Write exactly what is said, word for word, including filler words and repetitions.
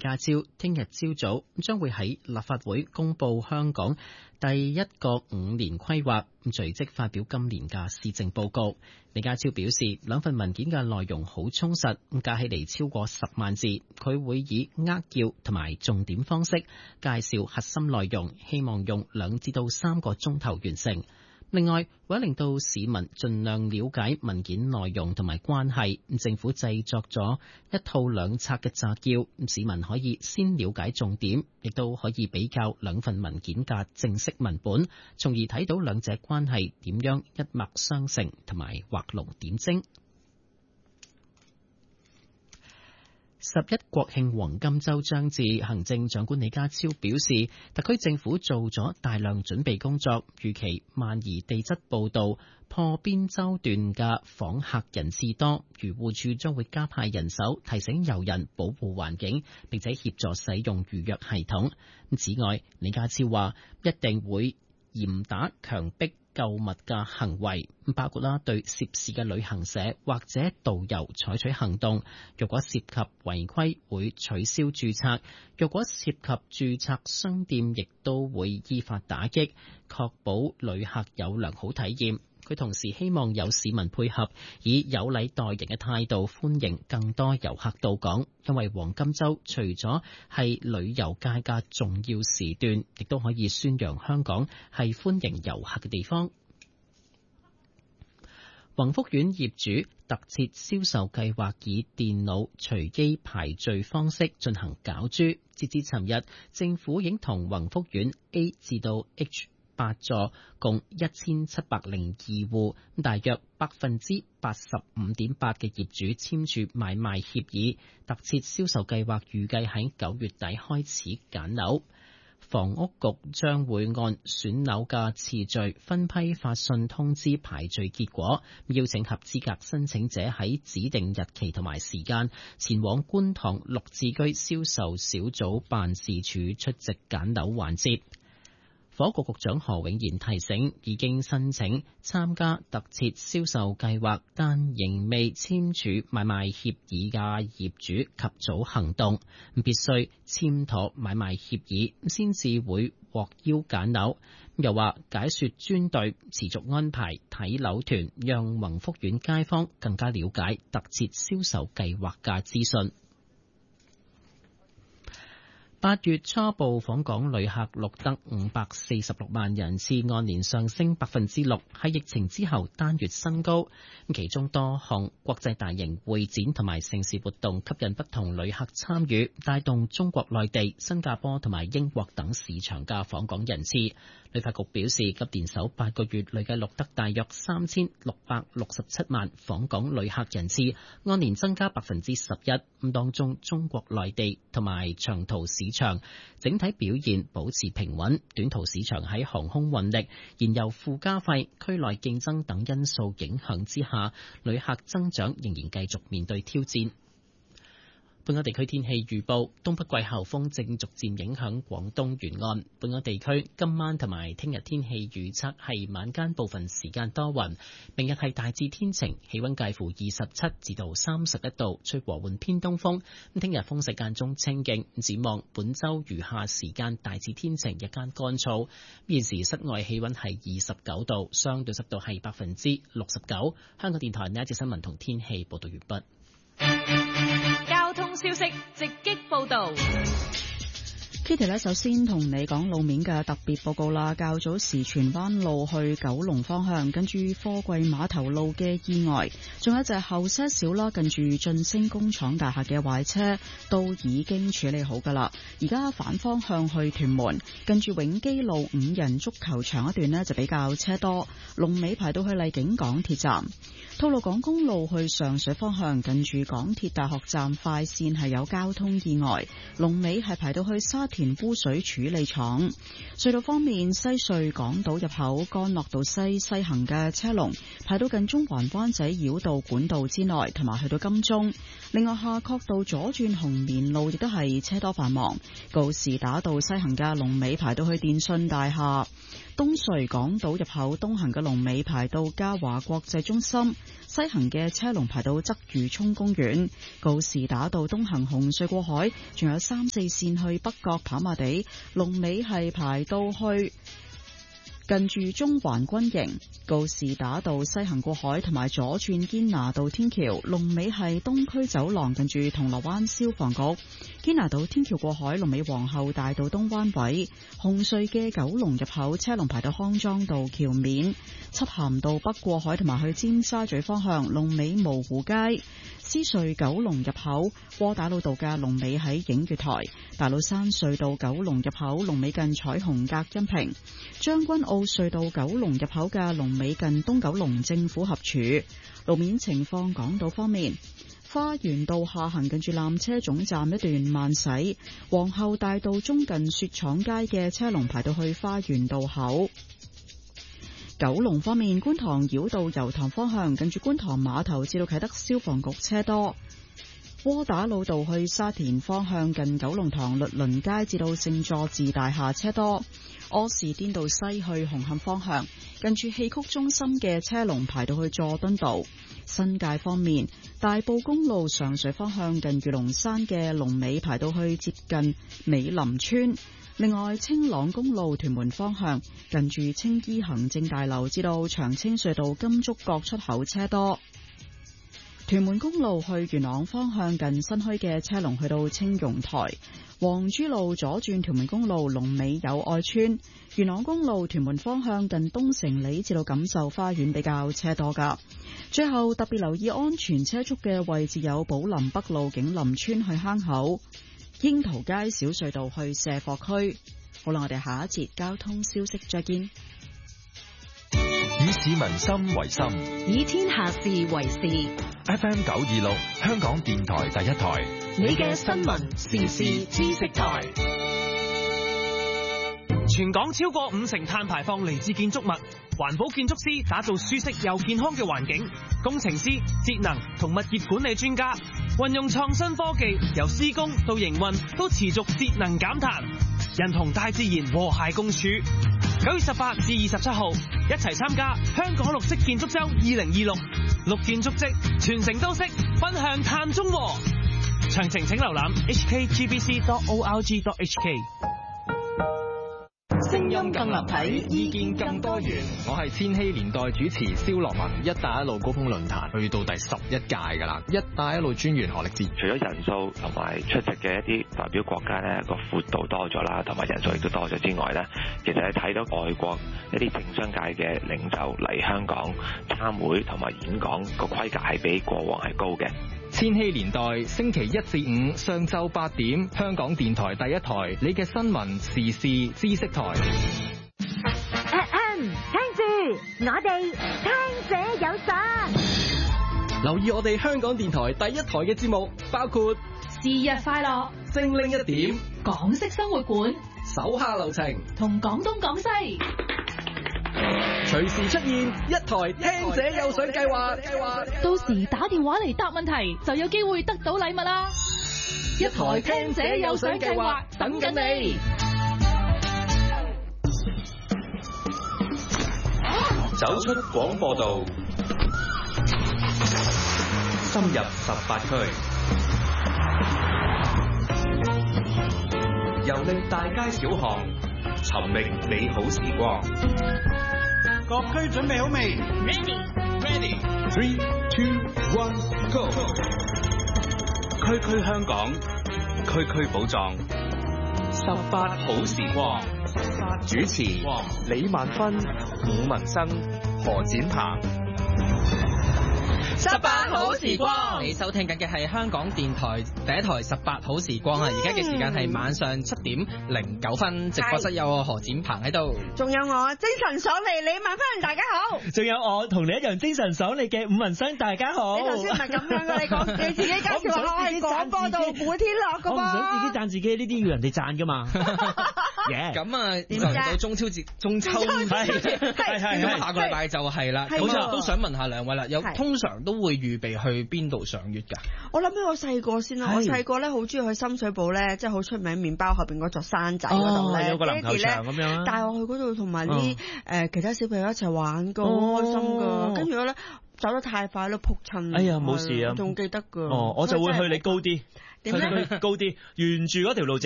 家超聽日朝早將會喺立法會公布香港第一個五年規劃，隨即發表今年嘅施政報告。李家超表示，兩份文件嘅內容好充實，加起嚟超過十萬字。佢會以扼要同埋重點方式介紹核心內容，希望用兩至到三個鐘頭完成。另外，為咗令到市民盡量了解文件內容同埋關係，政府製作咗一套兩冊嘅摘要，市民可以先了解重點，亦都可以比較兩份文件嘅正式文本，從而睇到兩者關係點樣一脈相承同埋畫龍點睛。十一國慶黃金週將至，行政長官李家超表示，特區政府做咗大量準備工作，預期萬宜地質報道破邊洲段嘅訪客人次多，漁護署將會加派人手提醒遊人保護環境，並且協助使用預約系統。此外，李家超話一定會嚴打強迫購物嘅行為，包括啦對涉事嘅旅行社或者導遊採取行動。若果涉及違規，會取消註冊；若果涉及註冊商店，亦都會依法打擊，確保旅客有良好體驗。佢同時希望有市民配合，以有禮待人嘅態度歡迎更多遊客到港，因為黃金週除咗係旅遊界嘅重要時段，亦都可以宣揚香港係歡迎遊客嘅地方。宏福苑業主特設銷售計劃以電腦隨機排序方式進行攪珠，截至尋日，政府已經同宏福苑 A 至到 H八座共一千七百零二戶，大約百分之八十五點八嘅業主簽署買賣協議。特設銷售計劃預計喺九月底開始揀樓。房屋局將會按選樓嘅次序分批發信通知排序結果，邀請合資格申請者喺指定日期同埋時間前往觀塘綠置居銷售小組辦事處出席揀樓環節。房屋局局長何永賢提醒，已經申請參加特設銷售計劃但仍未簽署買賣協議嘅業主及早行動，必須簽妥買賣協議先至會獲邀揀樓。又話解說專隊持續安排睇樓團，讓宏福苑街坊更加了解特設銷售計劃嘅資訊。八月初步訪港旅客錄得五百四十六萬人次，按年上升百分之六，係疫情之後單月新高。其中多項國際大型會展同埋盛事活動吸引不同旅客參與，帶動中國內地、新加坡同埋英國等市場嘅訪港人次。旅發局表示，今年首八個月累計錄得大約三千六百六十七萬訪港旅客人次，按年增加百分之十一。咁當中中國內地同埋長途市場整體表現保持平穩，短途市場喺航空運力、燃油附加費、區內競爭等因素影響之下，旅客增長仍然繼續面對挑戰。本港地區天氣預報，東北季候風正逐漸影響廣東沿岸。本港地區今晚同埋聽日天氣預測係晚間部分時間多雲，明日係大致天晴，氣溫介乎二十七至到三十一度，吹和緩偏東風。咁聽日風勢間中清勁。展望本週餘下時間大致天晴，日間乾燥。現時室外氣溫係二十九度，相對濕度係百分之六十九。香港電台呢一節新聞同天氣報道完畢。 交通消息直擊報道。 Kitty 咧，首先同你講路面嘅特別報告啦。較早時荃灣路去九龍方向，跟住貨櫃碼頭路嘅意外，仲有一隻後些少啦，近住晉升工廠大廈嘅壞車都已經處理好噶啦。而家反方向去屯門，跟住永基路五人足球場一段呢就比較車多，龍尾排到去荔景港鐵站。吐露港公路去上水方向，近住港鐵大學站快線係有交通意外，龍尾係排到去沙田污水處理廠。隧道方面，西隧港島入口干諾道西西行嘅車龍排到近中環灣仔繞道管道之內，同埋去到金鐘。另外，夏慤道左轉紅棉路亦都係車多繁忙，告士打道西行嘅龍尾排到去電信大廈。 東隧港島入口東行嘅龍尾排到嘉華國際中心，西行嘅車龍排到鰂魚涌公園。告士打道東行紅隧過海，仲有三四線去北角跑馬地，龍尾係排到去近住中環軍營。告士打道西行過海同埋左轉堅拿道天橋，龍尾係東區走廊近住銅鑼灣消防局。堅拿道天橋過海，龍尾皇后大道東灣位。紅隧嘅九龍入口車龍排到康莊道橋面。漆咸道北過海同埋去尖沙咀方向，龍尾蕪湖街。獅隧九龍入口窩打老道嘅龍尾喺映月台。大老山隧道九龍入口龍尾近彩虹隔音屏。將軍澳隧道九龍入口嘅龍尾近東九龍政府合署。路面情況，港島方面，花園道下行近住纜車總站一段慢駛，皇后大道中近雪廠街嘅車龍排到去花園道口。九龍方面，觀塘繞道油塘方向近住觀塘碼頭至到啟德消防局車多。窩打老道去沙田方向近九龍塘律倫街至到聖佐治大廈車多。柯士甸道西去紅磡方向近住戲曲中心嘅車龍排到去佐敦道。新界方面，大埔公路上水方向近御龍山嘅龍尾排到去接近美林村。另外，青朗公路屯門方向近住青衣行政大樓至到長青隧道金竹角出口車多。屯門公路去元朗方向近新墟嘅車龍去到青榕台。黃珠路左轉屯門公路龍尾友愛村。元朗公路屯門方向近東城里至到錦繡花園比較車多噶。最後特別留意安全車速嘅位置有寶林北路景林村去坑口，櫻桃街小隧道去卸貨區。好啦，我哋下一節交通消息再見。 以市民心為心， 以天下事為事。 F M 九二六，香港電台第一台， 你嘅新聞時事知識台。 全港超過五成碳排放嚟自建築物，環保建築師打造舒適又健康嘅環境，工程師、節能同物業管理專家運用創新科技，由施工到營運都持續節能減碳，人同大自然和諧共處。九月十八至二十七號，一齊參加香港綠色建築周二零二六，綠建築跡，全城都識，奔向碳中和。詳情請瀏覽 h k g b c dot org dot h k。 聲音更立體，意見更多元。我係千禧年代主持蕭樂文。一帶一路高峰論壇去到第十一屆㗎啦。一帶一路專員何力智， 除咗人數同埋出席嘅一啲代表國家呢個闊度多咗啦，同埋人數亦都多咗之外呢，其實你睇到外國一啲政商界嘅領袖嚟香港參會同埋演講個規格係比過往係高嘅。 千禧年代星期一至五上晝八點，香港電台第一台，你嘅新聞時事知識台。 F M 聽住，我哋聽者有賞。 留意我哋香港電台第一台嘅節目，包括是日快樂、 精靈一點、 港式生活館、 手下留情同廣東廣西。 隨時出現一台聽者有賞計劃， 到時打電話嚟答問題就有機會得到禮物啦！一台聽者有賞計劃等緊你。 走出廣播道，深入十八區，遊歷大街小巷，尋覓美好時光。 各區準備好未 ？Ready, ready. Three, two, one, go. 區區香港，區區寶藏， 十八好時光。主持李萬芬、伍文生、何展鵬。 十八好時光，你收聽緊嘅係香港電台第一台十八好時光啊！而家嘅時間係晚上七點零九分，直播室有我何展鵬喺度， 仲有我精神爽利李萬芬，大家好。 仲有我同你一樣精神爽利嘅伍文生，大家好。 你頭先唔係咁樣嘅，你講你自己介紹話我係廣播道古天樂噶噃。 我唔想自己讚自己，呢啲要人哋讚噶嘛。 咁啊，就到中秋節，中秋節係係係，下個禮拜就係啦。咁就都想問下兩位啦，有通常都會預備去邊度賞月㗎？ 我諗起我細個先啦，我細個咧好中意去深水埗咧，即係好出名麵包後邊嗰座山仔嗰度咧， 有個籃球場咁樣， 帶我去嗰度同埋啲誒其他小朋友一齊玩㗎，好開心㗎。跟住咧走得太快咯，撲親。 哎呀，冇事啊， 仲記得㗎。 哦，我就會去你高啲， 點咧？ 高啲，沿住嗰條路。